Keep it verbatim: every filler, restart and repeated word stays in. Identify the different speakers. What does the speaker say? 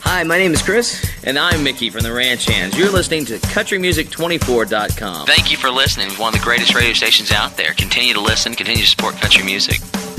Speaker 1: Hi, my name is Chris.
Speaker 2: And I'm Mickey from the Ranch Hands. You're listening to country music twenty-four dot com.
Speaker 3: Thank you for listening. One of the greatest radio stations out there. Continue to listen, continue to support country music.